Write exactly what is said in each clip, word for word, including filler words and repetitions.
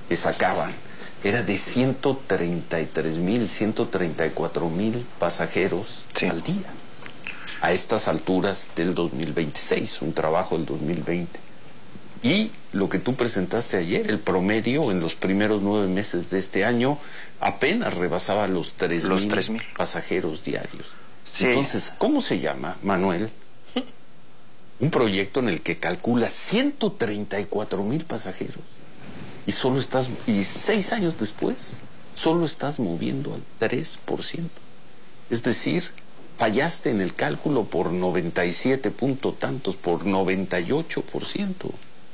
que sacaban era de ciento treinta y tres mil, ciento treinta y cuatro mil pasajeros sí. al día. A estas alturas del dos mil veintiséis, un trabajo del dos mil veinte. Y lo que tú presentaste ayer, el promedio en los primeros nueve meses de este año apenas rebasaba los tres mil pasajeros diarios. Sí. Entonces, ¿cómo se llama, Manuel? Un proyecto en el que calcula ciento treinta y cuatro mil pasajeros y solo estás, y seis años después, solo estás moviendo al tres por ciento. Es decir, fallaste en el cálculo por noventa y siete punto tantos, por noventa y ocho por ciento.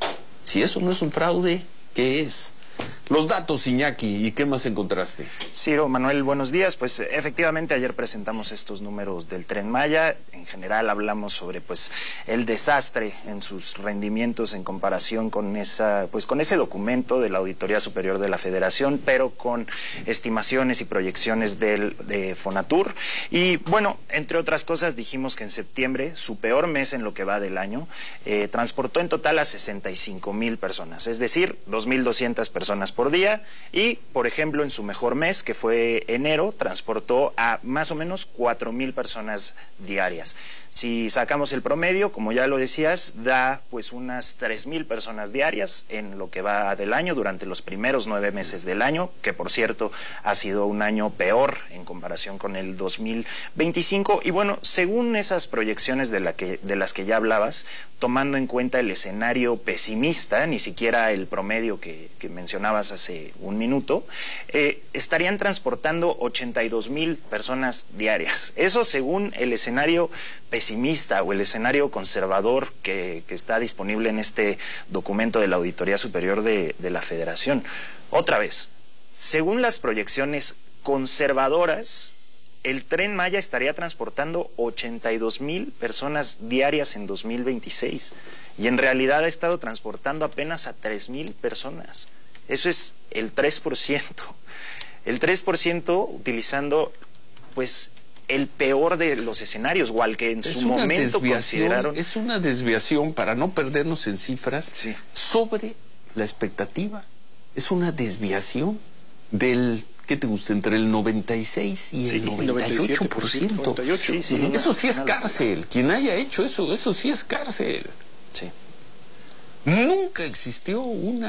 Si eso no es un fraude, ¿qué es? Los datos, Iñaki, ¿y qué más encontraste? Ciro, Manuel, buenos días. Pues efectivamente ayer presentamos estos números del Tren Maya. En general hablamos sobre pues el desastre en sus rendimientos en comparación con esa pues con ese documento de la Auditoría Superior de la Federación, pero con estimaciones y proyecciones del de Fonatur. Y bueno, entre otras cosas dijimos que en septiembre, su peor mes en lo que va del año, eh, transportó en total a sesenta y cinco mil personas, es decir, dos mil doscientas personas por día, y por ejemplo en su mejor mes, que fue enero, transportó a más o menos cuatro mil personas diarias. Si sacamos el promedio, como ya lo decías, da pues unas tres mil personas diarias en lo que va del año, durante los primeros nueve meses del año, que por cierto ha sido un año peor en comparación con el dos mil veinticinco. Y bueno, según esas proyecciones de, la que, de las que ya hablabas, tomando en cuenta el escenario pesimista, ni siquiera el promedio que, que mencionabas hace un minuto, eh, estarían transportando ochenta y dos mil personas diarias. Eso según el escenario pesimista o el escenario conservador que, que está disponible en este documento de la Auditoría Superior de, de la Federación. Otra vez, según las proyecciones conservadoras, el Tren Maya estaría transportando ochenta y dos mil personas diarias en dos mil veintiséis y en realidad ha estado transportando apenas a tres mil personas. Eso es el tres por ciento. El tres por ciento utilizando pues el peor de los escenarios, o al que en su momento consideraron. Es una desviación, para no perdernos en cifras, sí. sobre la expectativa. Es una desviación del, ¿qué te gusta? Entre el noventa y seis y sí, el noventa y ocho por ciento. noventa y ocho por ciento. Sí, sí, eso sí es cárcel. Quien haya hecho eso, eso sí es cárcel. Sí. Nunca existió una